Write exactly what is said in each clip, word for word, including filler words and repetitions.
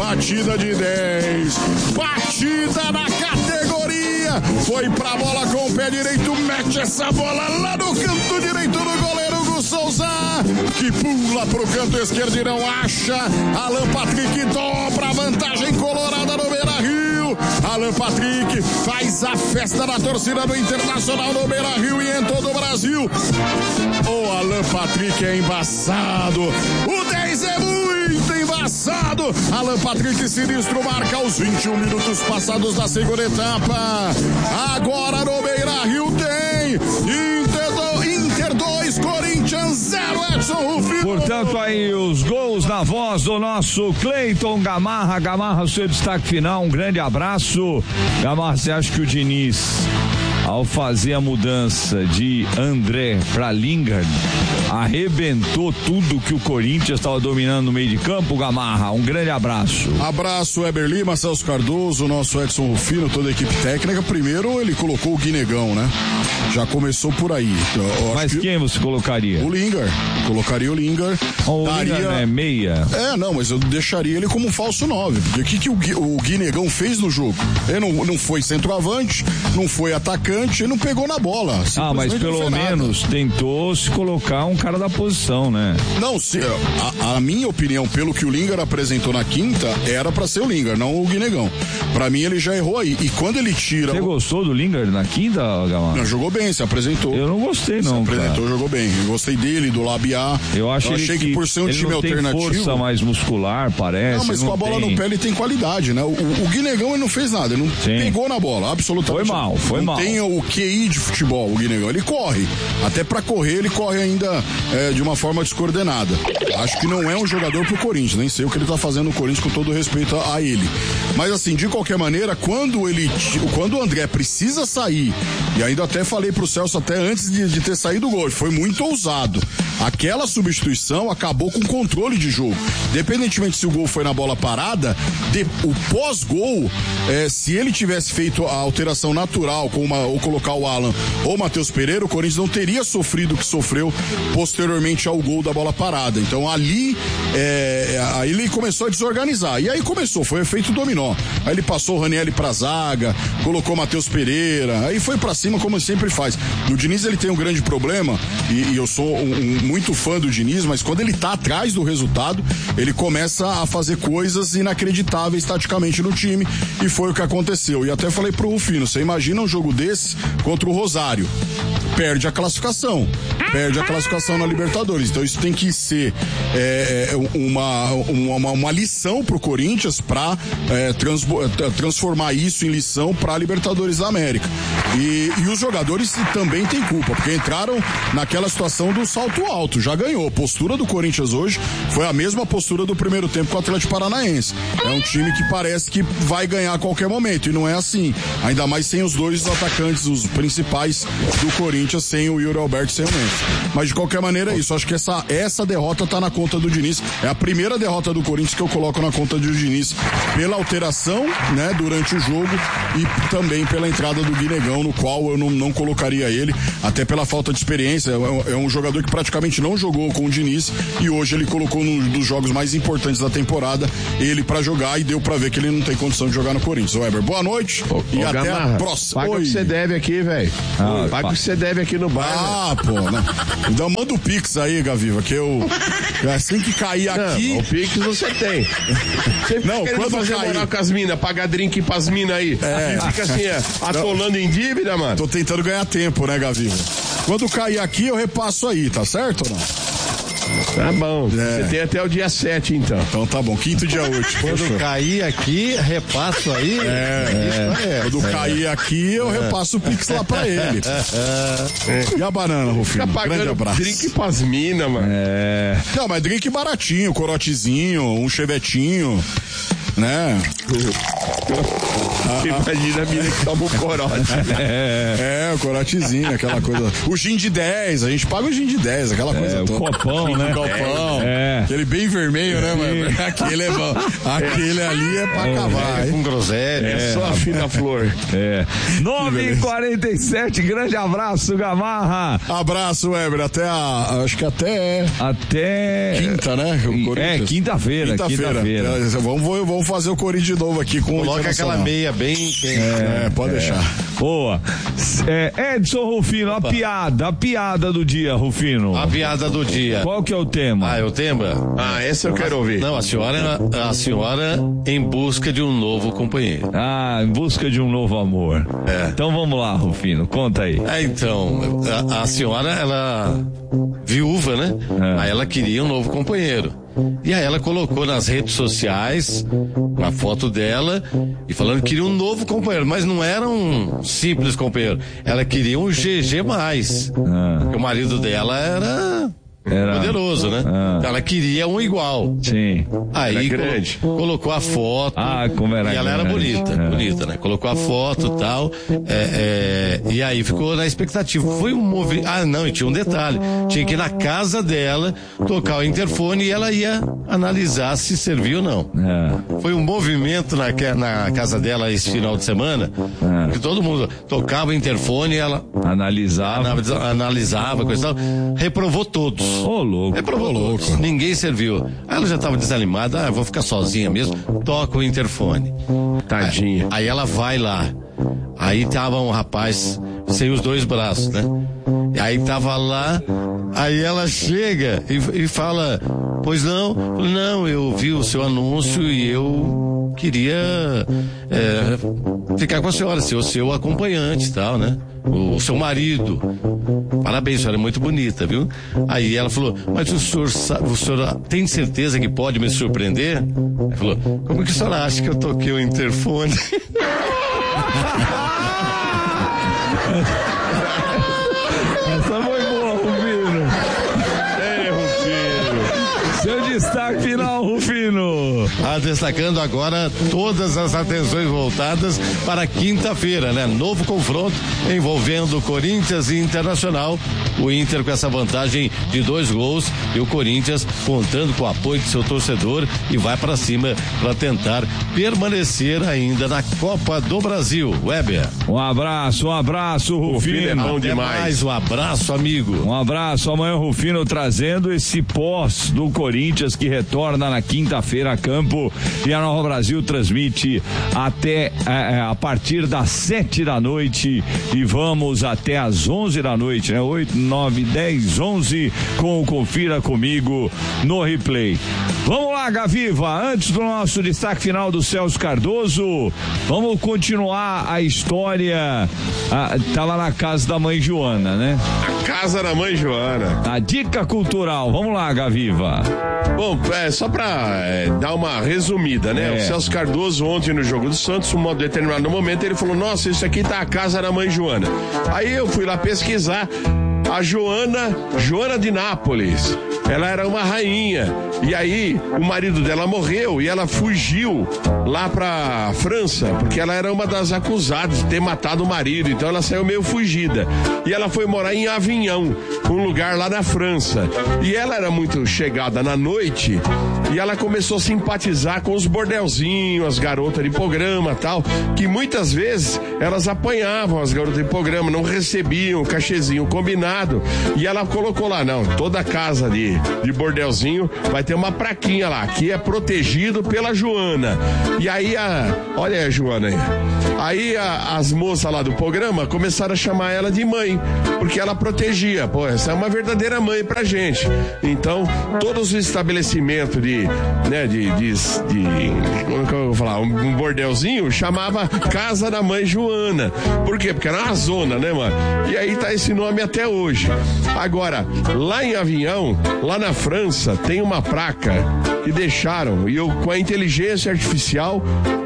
batida de dez. Batida na categoria. Foi pra bola com o pé direito, mete essa bola lá no canto direito do goleiro Hugo Souza, que pula pro canto esquerdo e não acha. Alan Patrick dobra a vantagem colorada no Beira-Rio. Alan Patrick faz a festa da torcida do Internacional no Beira-Rio e em todo o Brasil. O Alan Patrick é embaçado. O dez é muito embaçado. Alan Patrick sinistro marca os vinte e um minutos passados da segunda etapa. Agora no Beira-Rio tem Inter dois, Corinthians zero, Edson Rufino. Portanto, aí os gols na voz do nosso Cleiton Gamarra. Gamarra, seu destaque final, um grande abraço. Gamarra, você acha que o Diniz, ao fazer a mudança de André para Lingard, arrebentou tudo que o Corinthians estava dominando no meio de campo? Gamarra, um grande abraço. Abraço, Weber Lima, Celso Cardoso, nosso Edson Rufino, toda a equipe técnica. Primeiro ele colocou o Guinegão, né? Já começou por aí. Eu Mas que... quem você colocaria? O Lingard. Colocaria o Lingard. O daria... Lingard é meia. É, não, mas eu deixaria ele como um falso nove. Porque o que, que o, Gui, o Guinegão fez no jogo? Ele não, não foi centroavante, não foi atacante, ele não pegou na bola. Ah, mas pelo menos nada. Tentou se colocar um cara da posição, né? Não, se, a, a minha opinião, pelo que o Lingard apresentou na quinta, era pra ser o Lingard, não o Guinegão. Pra mim, ele já errou aí. E quando ele tira... Você o... gostou do Lingard na quinta, Gamarra? Não, jogou bem, se apresentou. Eu não gostei, não. Se apresentou, cara. Jogou bem. Eu gostei dele, do Labiá. Eu, acho eu achei que, que por ser um ele time não tem alternativo... força mais muscular, parece. Não, mas não com a bola tem. no pé ele tem qualidade, né? O, o Guinegão ele não fez nada, ele não Sim. pegou na bola, absolutamente. Foi mal, foi não mal. Não tem o Q I de futebol, o Guinegão. Ele corre. Até pra correr, ele corre ainda é, de uma forma descoordenada. Acho que não é um jogador pro Corinthians, nem sei o que ele tá fazendo no Corinthians, com todo respeito a, a ele. Mas assim, de qualquer maneira, quando ele, quando o André precisa sair, e ainda até falei pro Celso até antes de, de ter saído o gol, foi muito ousado. Aquela substituição acabou com o controle de jogo. Independentemente se o gol foi na bola parada, de, o pós-gol, é, se ele tivesse feito a alteração natural, com uma, ou colocar o Alan ou o Matheus Pereira, o Corinthians não teria sofrido o que sofreu posteriormente ao gol da bola parada. Então ali, é, aí ele começou a desorganizar. E aí começou, foi o efeito dominó. Aí ele passou o Ranieri pra zaga, colocou o Matheus Pereira, aí foi pra cima como sempre faz. O Diniz, ele tem um grande problema, e, e eu sou um, um, muito fã do Diniz, mas quando ele tá atrás do resultado, ele começa a fazer coisas inacreditáveis taticamente no time, e foi o que aconteceu. E até falei pro Rufino, você imagina um jogo desse contra o Rosário, perde a classificação, perde a classificação na Libertadores. Então isso tem que ser é, uma, uma, uma lição pro Corinthians para é, trans, transformar isso em lição pra Libertadores da América. E, e os jogadores também têm culpa, porque entraram naquela situação do salto alto, já ganhou. A postura do Corinthians hoje foi a mesma postura do primeiro tempo com o Atlético Paranaense. É um time que parece que vai ganhar a qualquer momento, e não é assim. Ainda mais sem os dois atacantes, os principais do Corinthians, sem o Yuri Alberto e sem o Mendes. Mas de qualquer maneira é isso. Acho que essa, essa derrota tá na conta do Diniz. É a primeira derrota do Corinthians que eu coloco na conta do Diniz, pela alteração, né, durante o jogo, e também pela entrada do Guinegão, no qual eu não, não colocaria ele, até pela falta de experiência. É, é um jogador que praticamente não jogou com o Diniz, e hoje ele colocou num dos jogos mais importantes da temporada ele pra jogar, e deu pra ver que ele não tem condição de jogar no Corinthians. Weber, boa noite ô, e ô, até Gamarra, a próxima. Paga o que você deve aqui, velho. Ah, paga o que você deve aqui no bar. Ah, véio. Pô, né? Então manda o Pix aí, Gaviva, que eu assim que cair aqui... Não, o Pix você tem. Você não, quando fazer cair... moral com as minas, pagar drink pras minas aí. É. Fica assim, é, atolando não. em dívida, mano. Tô tentando ganhar tempo, né, Gaviva? Quando cair aqui, eu repasso aí, tá certo ou não? Tá bom, é. Você tem até o dia sete, então. Então tá bom, quinto dia oito. Quando fechou. Cair aqui, repasso aí. É, é. Quando é. cair aqui, eu é. repasso o Pix lá pra ele. É. E a banana, Rufino? Fica Grande abraço. Drink pras minas, mano. É. Não, mas drink baratinho, corotezinho, um chevetinho, né? Imagina a mina que toma o corote. É, é, o corotezinho, aquela coisa. O gin de dez, a gente paga o gin de dez, aquela coisa É, o toda. copão, né? O copão. É. Aquele bem vermelho, né, mano? Aquele é bom. Aquele ali é pra acabar, hein? Com groselha. É só a fina flor. É. nove e quarenta e sete, grande abraço, Gamarra. Abraço, Weber. Até a. Acho que até. Até. Quinta, né? O É, Corinthians. quinta-feira. Quinta-feira. Quinta-feira. É, vamos, vamos fazer o Corinthians de novo aqui com o Coloca aquela Internacional. meia bem quente. É, pode deixar. Boa. É, Edson Rufino, a piada, a piada do dia, Rufino. A piada do dia. Qual que é o tema? Ah, é o tema? Ah, essa eu quero ouvir. Não, a senhora, a senhora em busca de um novo companheiro. Ah, em busca de um novo amor. É. Então vamos lá, Rufino, conta aí. É, então, a, a senhora, ela, viúva, né? É. Aí ela queria um novo companheiro. E aí ela colocou nas redes sociais uma foto dela e falando que queria um novo companheiro, mas não era um simples companheiro. Ela queria um G G mais. Ah. Porque o marido dela era... Era- poderoso, né? Ah. Ela queria um igual. Sim. Aí Era grande. colo- colocou a foto. Ah, como era E ela era grande. bonita, É. bonita, né? Colocou a foto e tal. É, é, e aí ficou na expectativa. Foi um movimento. Ah, não, e tinha um detalhe. Tinha que ir na casa dela, tocar o interfone e ela ia analisar se serviu ou não. É. Foi um movimento na, que- na casa dela esse final de semana. É. Que todo mundo tocava o interfone e ela Analisava. analisa- analisava, coisa e tal. Reprovou todos. Ô, louco. Reprovou todos. Ninguém serviu. Aí ela já estava desanimada, ah, eu vou ficar sozinha mesmo. Toca o interfone. Tadinha. Aí ela vai lá. Aí tava um rapaz sem os dois braços, né? E aí tava lá, aí ela chega e, e fala, pois não? Não, eu vi o seu anúncio e eu queria é, ficar com a senhora, ser o seu acompanhante e tal, né? O, o seu marido. Parabéns, a senhora é muito bonita, viu? Aí ela falou, mas o senhor, sa- o senhor tem certeza que pode me surpreender? Ele falou, como que a senhora acha que eu toquei o interfone? Essa foi boa, Rufino. É, Rufino. Seu destaque final, Rufino. Ah, destacando agora todas as atenções voltadas para quinta-feira, né? Novo confronto envolvendo Corinthians e Internacional. O Inter com essa vantagem de dois gols e o Corinthians contando com o apoio de seu torcedor e vai para cima para tentar permanecer ainda na Copa do Brasil. Weber. Um abraço, um abraço, Filho é Rufino. bom Até demais. mais, um abraço, amigo. Um abraço, amanhã o Rufino trazendo esse pós do Corinthians que retorna na quinta-feira a campo e a Nova Brasil transmite até eh, a partir das sete da noite e vamos até às onze da noite, né? Oito, nove, dez, onze com o Confira Comigo no replay. Vamos lá, Gaviva, antes do nosso destaque final do Celso Cardoso, vamos continuar a história. Ah, tá lá na casa da mãe Joana, né? A casa da mãe Joana. A dica cultural, vamos lá, Gaviva. Bom, é, só pra é, dar uma resumida, né? É. O Celso Cardoso, ontem no Jogo do Santos, um determinado momento, ele falou, nossa, isso aqui tá a casa da mãe Joana. Aí eu fui lá pesquisar. A Joana, Joana de Nápoles, ela era uma rainha. E aí, o marido dela morreu e ela fugiu lá pra França, porque ela era uma das acusadas de ter matado o marido. Então ela saiu meio fugida. E ela foi morar em Avignon, um lugar lá na França. E ela era muito chegada na noite e ela começou a simpatizar com os bordelzinhos, as garotas de programa e tal, que muitas vezes elas apanhavam as garotas de programa, não recebiam o cachezinho combinado. E ela colocou lá, não, toda casa de, de bordelzinho vai ter uma praquinha lá, que é protegido pela Joana. E aí, a, olha aí a Joana aí. Aí a, as moças lá do programa começaram a chamar ela de mãe, porque ela protegia. Pô, essa é uma verdadeira mãe pra gente. Então, todos os estabelecimentos de, né, de, de, de como que eu vou falar, um, um bordelzinho, chamava Casa da Mãe Joana. Por quê? Porque era uma zona, né, mano? E aí tá esse nome até hoje. Agora, lá em Avignon, lá na França, tem uma placa que deixaram, e eu, com a inteligência artificial,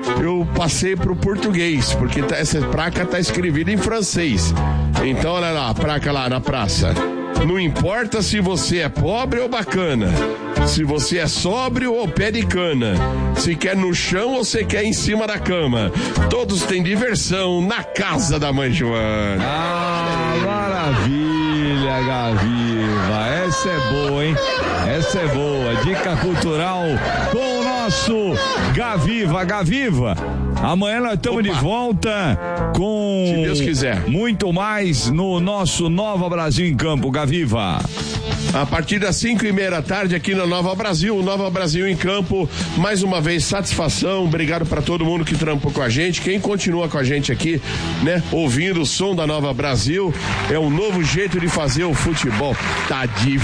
eu passei pro português, porque tá, essa placa tá escrevida em francês. Então, olha lá, a placa lá na praça. Não importa se você é pobre ou bacana, Se você é sóbrio ou pé de cana. Se quer no chão ou se quer em cima da cama. Todos têm diversão na casa da mãe Joana. Ah, maravilha, Gaviva. Essa é boa, hein? Essa é boa. Dica cultural com o nosso Gaviva. Gaviva, amanhã nós estamos de volta com... Se Deus quiser. Muito mais no nosso Nova Brasil em Campo. Gaviva. A partir das cinco e meia da tarde aqui na Nova Brasil, Nova Brasil em Campo. Mais uma vez, satisfação. Obrigado para todo mundo que trampou com a gente. Quem continua com a gente aqui, né? Ouvindo o som da Nova Brasil. É um novo jeito de fazer o futebol. Tá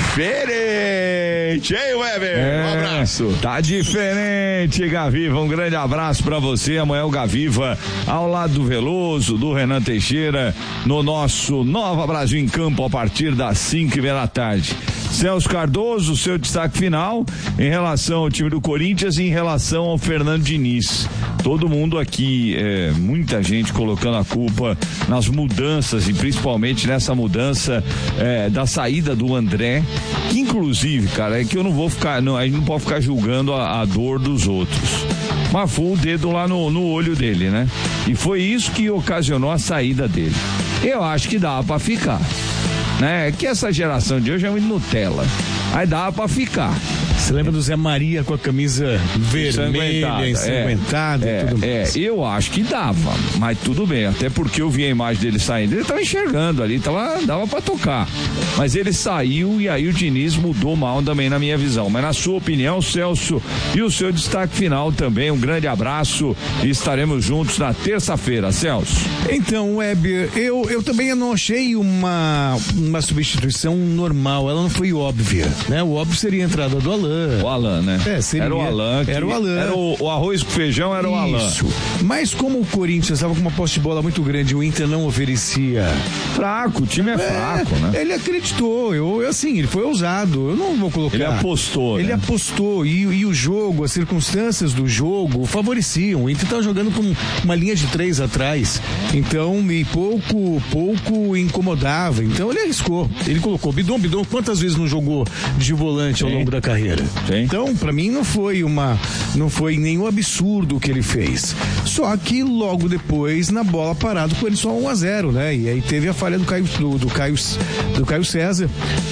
diferente, hein, Weber? É, um abraço. Tá diferente, Gaviva. Um grande abraço pra você. Amanhã o Gaviva ao lado do Veloso, do Renan Teixeira, no nosso Nova Brasil em Campo a partir das cinco e meia da tarde. Celso Cardoso, seu destaque final em relação ao time do Corinthians e em relação ao Fernando Diniz. Todo mundo aqui, é, muita gente colocando a culpa nas mudanças e principalmente nessa mudança é, da saída do André, que inclusive, cara, é que eu não vou ficar, não, a gente não pode ficar julgando a, a dor dos outros. Mas foi o dedo lá no, no olho dele, né? E foi isso que ocasionou a saída dele. Eu acho que dá pra ficar. Né? Que essa geração de hoje é muito Nutella. Aí dá pra ficar. Você lembra do Zé Maria com a camisa vermelha, ensanguentada é, e tudo é, mais? É, eu acho que dava, mas tudo bem, até porque eu vi a imagem dele saindo, ele tava enxergando ali, tava, dava pra tocar. Mas ele saiu e aí o Diniz mudou mal também na minha visão. Mas na sua opinião, Celso, e o seu destaque final também, um grande abraço e estaremos juntos na terça-feira, Celso. Então, Weber, eu, eu também não achei uma, uma substituição normal, ela não foi óbvia, né? O óbvio seria a entrada do Alan. O Alan, né? É, seria, era o Alan. Era o Alan. Era o, o arroz com feijão, era o Alan. Isso. Mas como o Corinthians estava com uma posse de bola muito grande e o Inter não oferecia... Fraco, o time é, é fraco, né? Ele acreditou, eu, eu assim, ele foi ousado, eu não vou colocar... Ele apostou, Ele né? apostou e, e o jogo, as circunstâncias do jogo favoreciam. O Inter estava jogando com uma linha de três atrás, então, e pouco, pouco incomodava. Então ele arriscou, ele colocou Bidon, Bidon quantas vezes não jogou de volante ao Sim. longo da carreira? Sim. Então, pra mim não foi uma, não foi nenhum absurdo o que ele fez. Só que logo depois, na bola parada, com ele só um a zero, né? E aí teve a falha do Caio, do, do Caio, do Caio César,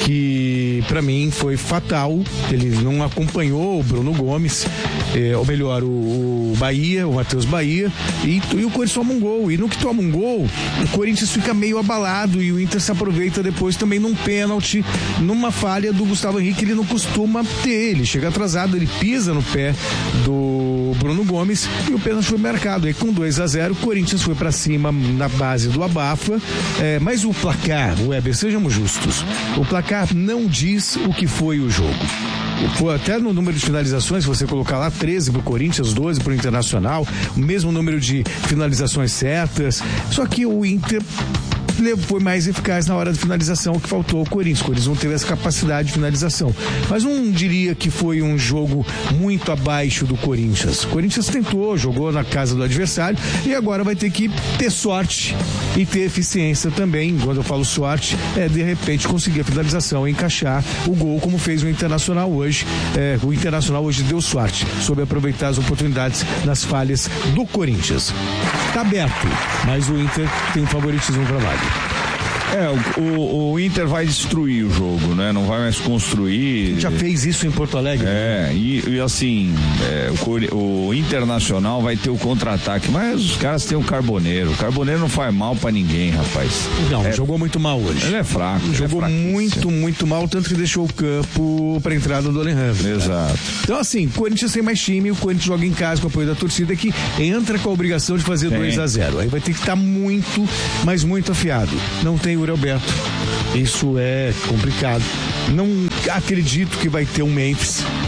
que pra mim foi fatal. Ele não acompanhou o Bruno Gomes, é, ou melhor, o, o Bahia, o Matheus Bahia, e, e o Corinthians toma um gol. E no que toma um gol, o Corinthians fica meio abalado e o Inter se aproveita depois também num pênalti, numa falha do Gustavo Henrique, ele não costuma ter. Ele chega atrasado, ele pisa no pé do Bruno Gomes e o pênalti foi marcado. Aí com dois a zero, o Corinthians foi pra cima na base do abafa, é, mas o placar, Weber, sejamos justos, o placar não diz o que foi o jogo. Até no número de finalizações, se você colocar lá treze pro Corinthians, doze pro Internacional, o mesmo número de finalizações certas, só que o Inter foi mais eficaz na hora da finalização, o que faltou ao Corinthians. O Corinthians não teve essa capacidade de finalização. Mas não diria que foi um jogo muito abaixo do Corinthians. O Corinthians tentou, jogou na casa do adversário e agora vai ter que ter sorte e ter eficiência também. Quando eu falo sorte, é de repente conseguir a finalização e encaixar o gol, como fez o Internacional hoje. É, o Internacional hoje deu sorte, soube aproveitar as oportunidades nas falhas do Corinthians. Tá aberto, mas o Inter tem um favoritismo para vaga. É, o, o, o Inter vai destruir o jogo, né? Não vai mais construir. Já fez isso em Porto Alegre? É, e, e assim, é, o, o Internacional vai ter o contra-ataque, mas os caras têm o Carboneiro. O Carboneiro não faz mal pra ninguém, rapaz. Não, é, jogou muito mal hoje. Ele é fraco. Jogou é muito, muito mal, tanto que deixou o campo pra entrada do Alejandro. Exato. Né? Então, assim, o Corinthians tem mais time, o Corinthians joga em casa com o apoio da torcida, que entra com a obrigação de fazer dois a zero. Aí vai ter que estar muito, mas muito afiado. Não tem o Alberto. Isso é complicado. Não acredito que vai ter um Memphis.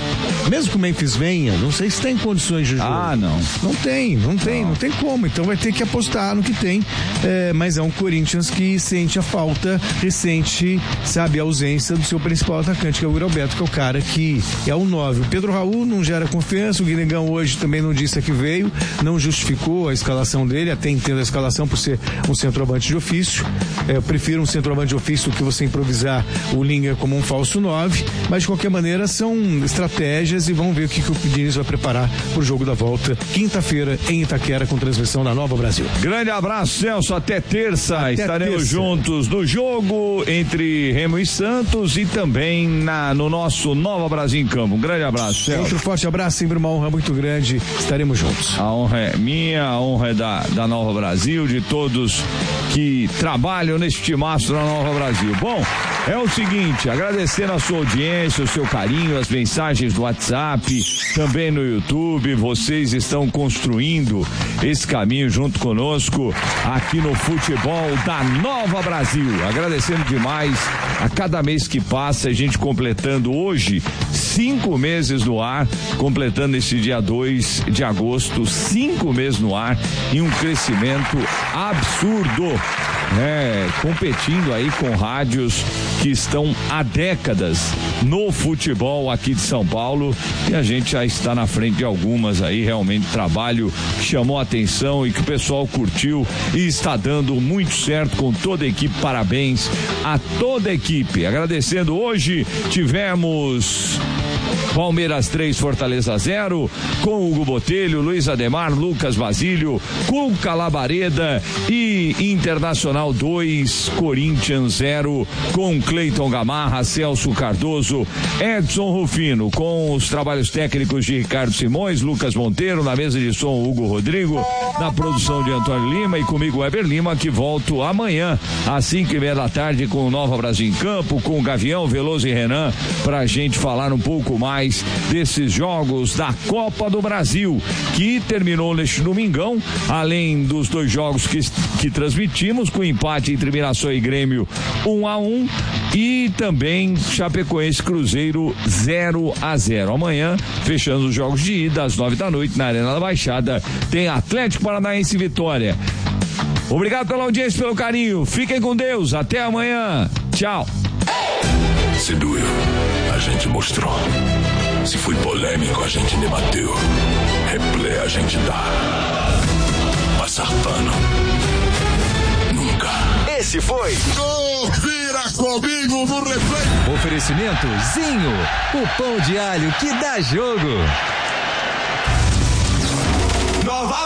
Mesmo que o Memphis venha, não sei se tem condições de jogo. Ah, não. Não tem, não tem, não, não tem como. Então vai ter que apostar no que tem. É, mas é um Corinthians que sente a falta, ressente, sabe, a ausência do seu principal atacante, que é o Yuri Alberto, que é o cara que é o nove. O Pedro Raul não gera confiança, o Guinegão hoje também não disse a que veio, não justificou a escalação dele, até entendo a escalação por ser um centroavante de ofício. É, eu prefiro um centroavante de ofício do que você improvisar o Linga como um falso nove, mas de qualquer maneira são estratégias e vamos ver o que, que o Diniz vai preparar pro jogo da volta, quinta-feira em Itaquera, com transmissão da Nova Brasil. Grande abraço, Celso, até terça, até estaremos terça. juntos no jogo entre Remo e Santos e também na, no nosso Nova Brasil em Campo. Um grande abraço, Celso. Outro forte abraço, sempre uma honra muito grande, estaremos juntos. A honra é minha, a honra é da, da Nova Brasil, de todos que trabalham neste timaço da Nova Brasil. Bom, é o seguinte, agradecendo a sua audiência, o seu carinho, as mensagens do WhatsApp, também no YouTube, vocês estão construindo esse caminho junto conosco aqui no futebol da Nova Brasil. Agradecendo demais a cada mês que passa, a gente completando hoje cinco meses no ar, completando esse dia dois de agosto, cinco meses no ar e um crescimento absurdo. É, competindo aí com rádios que estão há décadas no futebol aqui de São Paulo, e a gente já está na frente de algumas aí, realmente trabalho que chamou a atenção e que o pessoal curtiu e está dando muito certo com toda a equipe. Parabéns a toda a equipe. Agradecendo, hoje tivemos Palmeiras três, Fortaleza zero, com Hugo Botelho, Luiz Ademar, Lucas Basílio, Cuca Labareda e Internacional dois, Corinthians zero, com Cleiton Gamarra, Celso Cardoso, Edson Rufino, com os trabalhos técnicos de Ricardo Simões, Lucas Monteiro, na mesa de som Hugo Rodrigo, na produção de Antônio Lima e comigo Weber Lima, que volto amanhã às cinco e meia da tarde com o Nova Brasil em Campo, com o Gavião, Veloso e Renan, pra gente falar um pouco mais desses jogos da Copa do Brasil, que terminou neste domingão, além dos dois jogos que, que transmitimos, com empate entre Mirassol e Grêmio um a um, e também Chapecoense Cruzeiro zero a zero. Amanhã, fechando os jogos de ida, às nove da noite, na Arena da Baixada, tem Atlético Paranaense e Vitória. Obrigado pela audiência, pelo carinho, fiquem com Deus, até amanhã, tchau. Se doeu, a gente mostrou. Se foi polêmico, a gente debateu. Replay a gente dá. Passar pano, nunca. Esse foi Confira comigo no replay. Oferecimento Zinho, o pão de alho que dá jogo.